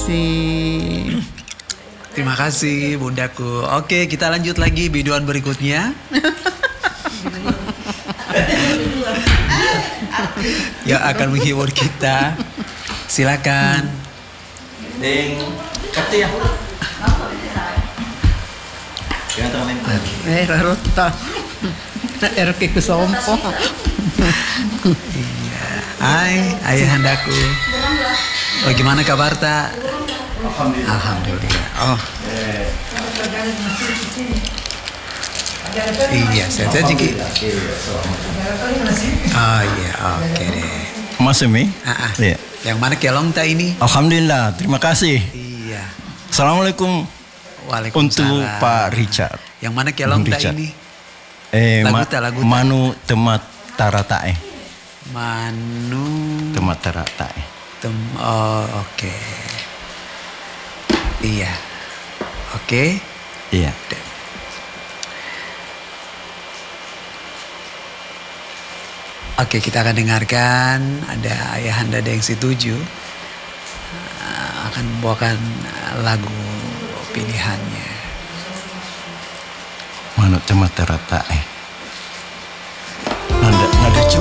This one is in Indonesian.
kasih. Terima kasih bundaku. Oke, kita lanjut lagi biduan berikutnya. Yang akan menghibur kita. Silakan. Ding, kapti ya. Rarota. RK kesompo. Iya. Hai, ayahandaku. Bagaimana kabar tak? Alhamdulillah. Oh. Iya, saya Jiki. Oh iya, oke deh. Mas Emi? Iya. Yang mana kelong tak ini? Alhamdulillah, terima kasih. Iya. Assalamualaikum. Waalaikumsalam. Untuk Pak Richard. Yang mana kelong tak ini? Lagu Manu temat taratae. Manu temat taratae. Oh, oke. Iya. Oke. Iya. Oke, kita akan dengarkan ada Ayahanda Dengsi 7 akan membawakan lagu pilihannya. Manu temat taratae.